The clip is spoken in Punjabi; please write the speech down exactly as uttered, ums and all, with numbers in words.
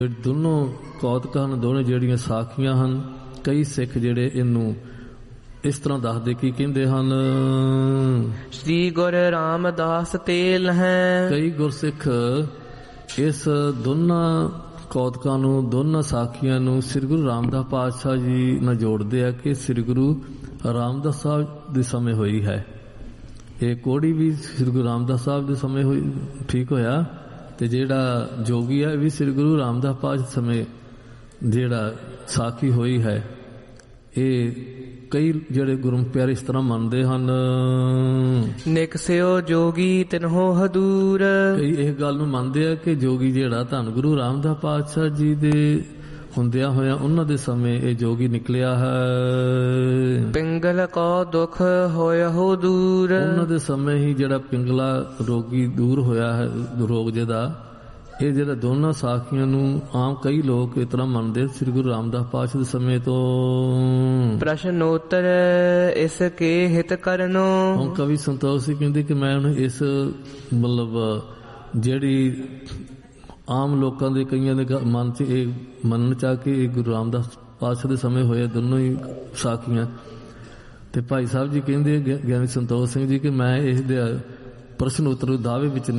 ਦੋਨੋਂ ਕੌਤਕਾਂ ਹਨ, ਦੋਵੇਂ ਜਿਹੜੀਆਂ ਸਾਖੀਆਂ ਹਨ। ਕਈ ਸਿੱਖ ਜਿਹੜੇ ਇਹਨੂੰ ਇਸ ਤਰ੍ਹਾਂ ਦੱਸਦੇ ਕੀ ਕਹਿੰਦੇ ਹਨ, ਸ੍ਰੀ ਗੁਰੂ ਰਾਮਦਾਸ ਤੇਲ ਹੈ। ਕਈ ਗੁਰਸਿੱਖ ਇਸ ਦੋਨਾਂ ਕੌਤਕਾਂ ਨੂੰ, ਦੋਨਾਂ ਸਾਖੀਆਂ ਨੂੰ ਸ੍ਰੀ ਗੁਰੂ ਰਾਮਦਾਸ ਪਾਤਸ਼ਾਹ ਜੀ ਨਾਲ ਜੋੜਦੇ ਆ ਕਿ ਸ੍ਰੀ ਗੁਰੂ ਰਾਮਦਾਸ ਸਾਹਿਬ ਦੇ ਸਮੇਂ ਹੋਈ ਹੈ। ਇਹ ਕੋੜੀ ਵੀ ਸ੍ਰੀ ਗੁਰੂ ਰਾਮਦਾਸ ਸਾਹਿਬ ਦੇ ਸਮੇਂ ਹੋਈ ਠੀਕ ਹੋਇਆ, ਤੇ ਜਿਹੜਾ ਜੋਗੀ ਹੈ ਵੀ ਸ੍ਰੀ ਗੁਰੂ ਰਾਮਦਾਸ ਪਾਤਸ਼ਾਹ ਸਮੇਂ ਜਿਹੜਾ ਸਾਖੀ ਹੋਈ ਹੈ। ਇਹ ਕਈ ਜਿਹੜੇ ਗੁਰੂ ਪਿਆਰੇ ਇਸ ਤਰ੍ਹਾਂ ਮੰਨਦੇ ਹਨ, ਨਿਕਸਿਓ ਜੋਗੀ ਤਿਨਹੋ ਹਦੂਰ। ਕਈ ਇਹ ਗੱਲ ਨੂੰ ਮੰਨਦੇ ਆ ਕਿ ਜੋਗੀ ਜਿਹੜਾ ਧੰਨ ਗੁਰੂ ਰਾਮਦਾਸ ਪਾਤਸ਼ਾਹ ਜੀ ਦੇ ਹੁੰਦਿਆਂ ਹੋਇਆਂ ਉਹਨਾਂ ਦੇ ਸਮੇਂ ਇਹ ਜੋਗੀ ਨਿਕਲਿਆ ਹੈ। ਪਿੰਗਲ ਕੋ ਦੁੱਖ ਹੋਇਆ ਹੋ ਦੂਰ। ਉਹਨਾਂ ਦੇ ਸਮੇਂ ਹੀ ਜਿਹੜਾ ਪਿੰਗਲਾ ਰੋਗੀ ਦੂਰ ਹੋਇਆ ਹੈ, ਰੋਗ ਜਿਹਦਾ। ਇਹ ਜਿਹੜਾ ਦੋਨਾਂ ਸਾਖੀਆਂ ਨੂੰ ਆਮ ਕਈ ਲੋਕ ਇਸ ਤਰ੍ਹਾਂ ਮੰਨਦੇ ਸ੍ਰੀ ਗੁਰੂ ਰਾਮਦਾਸ ਪਾਤਸ਼ਾਹ ਦੇ ਸਮੇਂ ਤੋਂ। ਪ੍ਰਸ਼ਨੋਤਰ ਇਸ ਕੇ ਹਿਤ ਕਰਨੋ। ਹੁਣ ਕਵੀ ਸੰਤੋਖ ਸਿੰਘ ਕਹਿੰਦੇ ਕਿ ਮੈਂ ਹੁਣ ਇਸ ਮਤਲਬ ਜਿਹੜੀ ਆਮ ਲੋਕਾਂ ਦੇ ਕਈਆਂ ਦੇ ਮਨ 'ਚ ਇਹ ਮੰਨਣ ਚਾਹ ਕੇ ਇਹ ਗੁਰੂ ਰਾਮਦਾਸ ਪਾਤਸ਼ਾਹ ਦੇ ਸਮੇਂ ਹੋਏ ਦੋਨੋਂ ਹੀ ਸਾਖੀਆਂ। ਤੇ ਭਾਈ ਸਾਹਿਬ ਜੀ ਕਹਿੰਦੇ ਗਿਆਨੀ ਸੰਤੋਖ ਸਿੰਘ ਜੀ ਕਿ ਮੈਂ ਇਸ ਦੇ ਪ੍ਰਸ਼ਨ ਉੱਤਰ ਦਾਅਵੇ ਵਿੱਚ